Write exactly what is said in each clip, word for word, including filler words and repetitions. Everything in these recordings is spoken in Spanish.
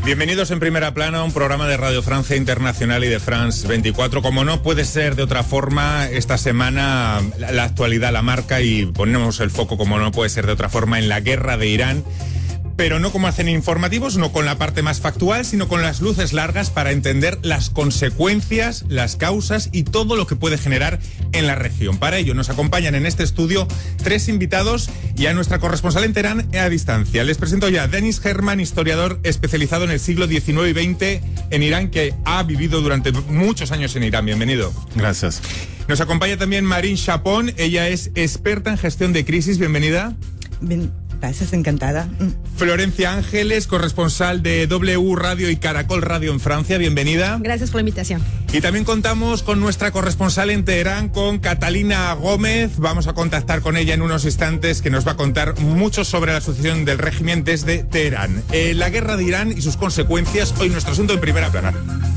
Bienvenidos en Primera Plana a un programa de Radio Francia Internacional y de France veinticuatro. Como no puede ser de otra forma, esta semana la actualidad la marca y ponemos el foco, como no puede ser de otra forma, en la guerra de Irán. Pero no como hacen informativos, no con la parte más factual, sino con las luces largas para entender las consecuencias, las causas y todo lo que puede generar en la región. Para ello nos acompañan en este estudio tres invitados y a nuestra corresponsal en Teherán a distancia. Les presento ya a Dennis Herman, historiador especializado en el siglo diecinueve y veinte en Irán, que ha vivido durante muchos años en Irán. Bienvenido. Gracias. Nos acompaña también Marine Chapón. Ella es experta en gestión de crisis. Bienvenida. Bien. Gracias, encantada. Florencia Ángeles, corresponsal de W Radio y Caracol Radio en Francia. Bienvenida. Gracias por la invitación. Y también contamos con nuestra corresponsal en Teherán, con Catalina Gómez. Vamos a contactar con ella en unos instantes, que nos va a contar mucho sobre la sucesión del régimen desde Teherán. Eh, la guerra de Irán y sus consecuencias, hoy nuestro asunto en Primera Plana.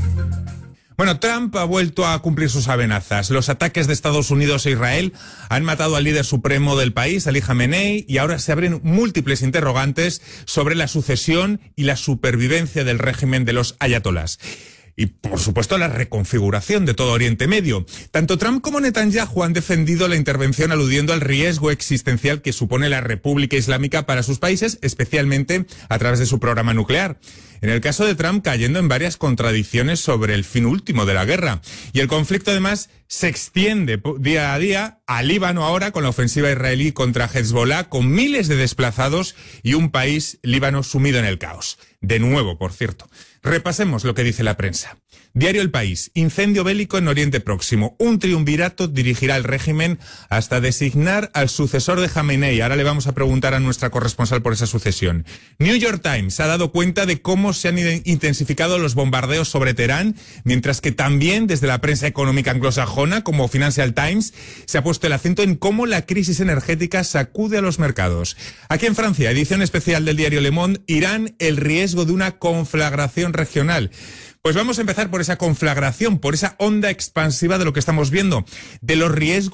Bueno, Trump ha vuelto a cumplir sus amenazas. Los ataques de Estados Unidos e Israel han matado al líder supremo del país, Ali Jamenei, y ahora se abren múltiples interrogantes sobre la sucesión y la supervivencia del régimen de los ayatolás. Y, por supuesto, la reconfiguración de todo Oriente Medio. Tanto Trump como Netanyahu han defendido la intervención aludiendo al riesgo existencial que supone la República Islámica para sus países, especialmente a través de su programa nuclear. En el caso de Trump, cayendo en varias contradicciones sobre el fin último de la guerra. Y el conflicto, además, se extiende día a día al Líbano ahora, con la ofensiva israelí contra Hezbollah, con miles de desplazados y un país, Líbano, sumido en el caos. De nuevo, por cierto. Repasemos lo que dice la prensa. Diario El País. Incendio bélico en Oriente Próximo. Un triunvirato dirigirá el régimen hasta designar al sucesor de Jamenei. Ahora le vamos a preguntar a nuestra corresponsal por esa sucesión. New York Times ha dado cuenta de cómo se han intensificado los bombardeos sobre Teherán, mientras que también desde la prensa económica anglosajona, como Financial Times, se ha puesto el acento en cómo la crisis energética sacude a los mercados. Aquí en Francia, edición especial del diario Le Monde, Irán, el riesgo de una conflagración regional. Pues vamos a empezar por esa conflagración, por esa onda expansiva de lo que estamos viendo, de los riesgos